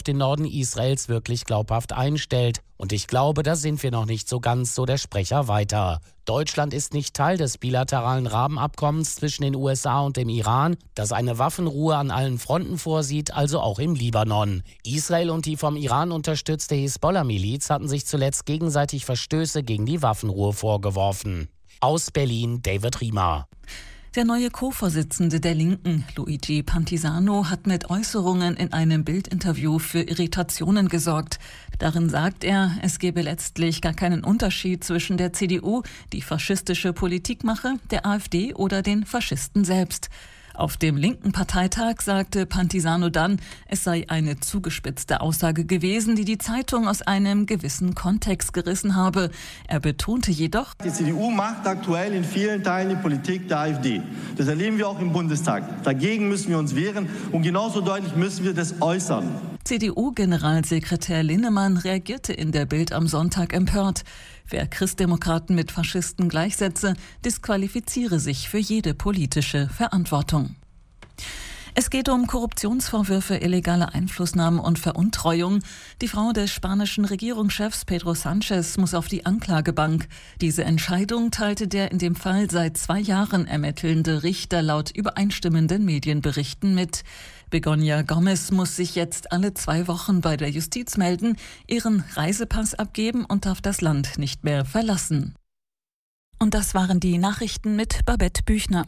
den Norden Israels wirklich glaubhaft einstellt. Und ich glaube, da sind wir noch nicht so ganz, so der Sprecher weiter. Deutschland ist nicht Teil des bilateralen Rahmenabkommens zwischen den USA und dem Iran, das eine Waffenruhe an allen Fronten vorsieht, also auch im Libanon. Israel und die vom Iran unterstützte Hisbollah-Miliz hatten sich zuletzt gegenseitig Verstöße gegen die Waffenruhe vorgeworfen. Aus Berlin, David Riemer. Der neue Co-Vorsitzende der Linken, Luigi Pantisano, hat mit Äußerungen in einem Bild-Interview für Irritationen gesorgt. Darin sagt er, es gebe letztlich gar keinen Unterschied zwischen der CDU, die faschistische Politik mache, der AfD oder den Faschisten selbst. Auf dem linken Parteitag sagte Pantisano dann, es sei eine zugespitzte Aussage gewesen, die die Zeitung aus einem gewissen Kontext gerissen habe. Er betonte jedoch: Die CDU macht aktuell in vielen Teilen die Politik der AfD. Das erleben wir auch im Bundestag. Dagegen müssen wir uns wehren und genauso deutlich müssen wir das äußern. CDU-Generalsekretär Linnemann reagierte in der Bild am Sonntag empört. Wer Christdemokraten mit Faschisten gleichsetze, disqualifiziere sich für jede politische Verantwortung. Es geht um Korruptionsvorwürfe, illegale Einflussnahmen und Veruntreuung. Die Frau des spanischen Regierungschefs Pedro Sánchez muss auf die Anklagebank. Diese Entscheidung teilte der in dem Fall seit 2 Jahren ermittelnde Richter laut übereinstimmenden Medienberichten mit. Begoña Gómez muss sich jetzt alle 2 Wochen bei der Justiz melden, ihren Reisepass abgeben und darf das Land nicht mehr verlassen. Und das waren die Nachrichten mit Babette Büchner.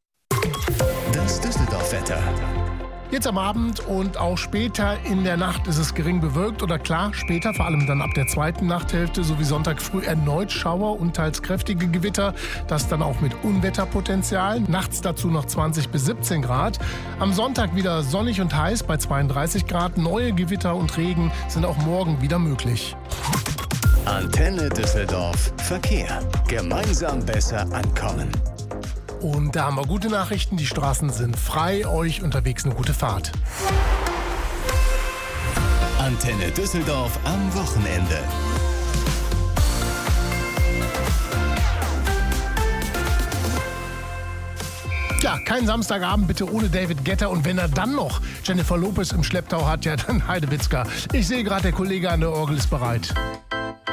Das Düsseldorf-Wetter. Jetzt am Abend und auch später in der Nacht ist es gering bewölkt oder klar, später, vor allem dann ab der zweiten Nachthälfte sowie Sonntag früh erneut Schauer und teils kräftige Gewitter, das dann auch mit Unwetterpotenzial. Nachts dazu noch 20 bis 17 Grad. Am Sonntag wieder sonnig und heiß bei 32 Grad. Neue Gewitter und Regen sind auch morgen wieder möglich. Antenne Düsseldorf Verkehr. Gemeinsam besser ankommen. Und da haben wir gute Nachrichten, die Straßen sind frei, euch unterwegs eine gute Fahrt. Antenne Düsseldorf am Wochenende. Ja, kein Samstagabend bitte ohne David Guetta und wenn er dann noch Jennifer Lopez im Schlepptau hat, ja dann Heidewitzka. Ich sehe gerade, der Kollege an der Orgel ist bereit.